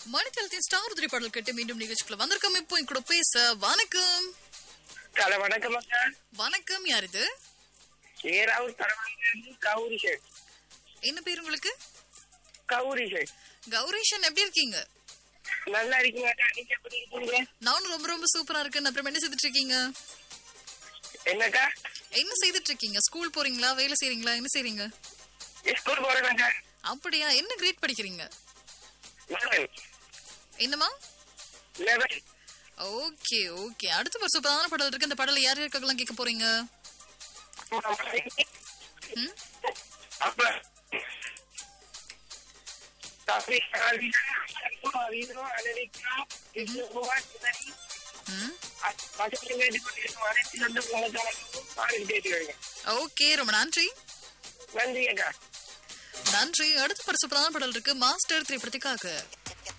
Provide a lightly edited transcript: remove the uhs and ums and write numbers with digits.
மணித்தளத்தின் star உதிரி பாடல் கேட்டு மீண்டும் நிகழ்ச்சிக்குள்ள வந்திருக்கோம். இப்போ என் கூட பேச வணக்கம். வணக்கம் அக்கா. வணக்கம், யார் இது? கௌரி ஷேக். என்ன பேர் உங்களுக்கு? கௌரி ஷேக். கௌரீஷன், எப்படி இருக்கீங்க? நல்லா இருக்கீங்க அக்கா, நீங்க எப்படி இருக்கீங்க? நானும் ரொம்ப ரொம்ப சூப்பரா இருக்கேன். அப்புறம் என்ன செய்துட்டு இருக்கீங்க? என்னக்கா? என்ன செய்துட்டு இருக்கீங்க? ஸ்கூல் போறீங்களா, வேலை செய்றீங்களா, என்ன செய்றீங்க? ஸ்கூல் போறேன். அப்படியா? என்ன கிரேட் படிக்கிறீங்க? 11. என்னமா? 11. Okay okay. அடுத்த ஒரு சூப்பரான பாடல் இருக்கு. அந்த பாடலை யார் யாருக்கெல்லாம் கேட்க போறீங்க? ஓகே, ரொம்ப நன்றி. நன்றி அக்கா. நன்றி. அடுத்த ஒரு சூப்பரான பாடல் இருக்கு. மாஸ்டர் திரைப்படத்துக்காக.